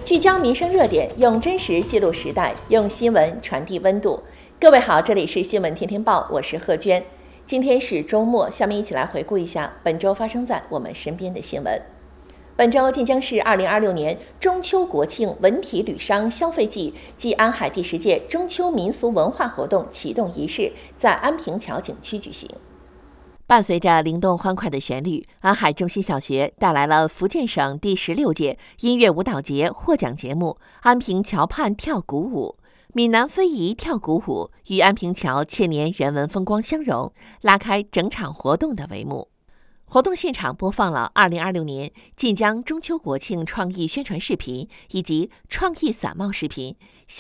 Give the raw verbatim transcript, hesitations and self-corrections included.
聚焦民生热点，用真实记录时代，用新闻传递温度。各位好，这里是新闻天天报，我是贺娟。今天是周末，下面一起来回顾一下本周发生在我们身边的新闻。本周晋江市二零二六年中秋国庆文体旅商消费季暨安海第十届中秋民俗文化活动启动仪式在安平桥景区举行。伴随着灵动欢快的旋律，安海中心小学带来了福建省第十六届音乐舞蹈节获奖节目《安平桥畔跳鼓舞》，闽南非遗跳鼓舞与安平桥千年人文风光相融，拉开整场活动的帷幕。活动现场播放了二零二六年晋江中秋国庆创意宣传视频以及创意伞帽视频。